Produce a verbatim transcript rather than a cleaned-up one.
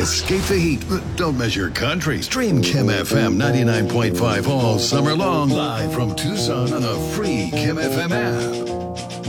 Escape the heat, but don't miss your country. Stream Kim F M ninety-nine point five all summer long, live from Tucson on the free Kim F M app.